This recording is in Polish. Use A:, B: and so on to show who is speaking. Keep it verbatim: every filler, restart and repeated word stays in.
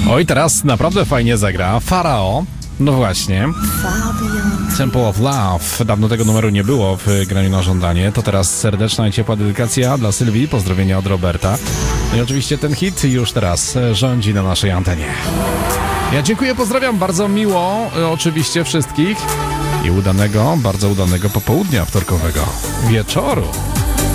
A: Oj, teraz naprawdę fajnie zagra Pharao. No właśnie. Temple of Love. Dawno tego numeru nie było w graniu na żądanie. To teraz serdeczna i ciepła dedykacja dla Sylwii. Pozdrowienia od Roberta. No i oczywiście ten hit już teraz rządzi na naszej antenie. Ja dziękuję, pozdrawiam bardzo miło oczywiście wszystkich i udanego, bardzo udanego popołudnia wtorkowego wieczoru.